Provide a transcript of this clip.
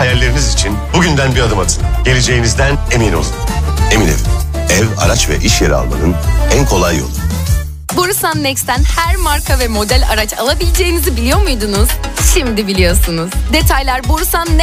hayalleriniz için bugünden bir adım atın. Geleceğinizden emin olun. Emin Ev, araç ve iş yeri almanın en kolay yolu. Borusan Next'ten her marka ve model araç alabileceğinizi biliyor muydunuz? Şimdi biliyorsunuz. Detaylar Borusan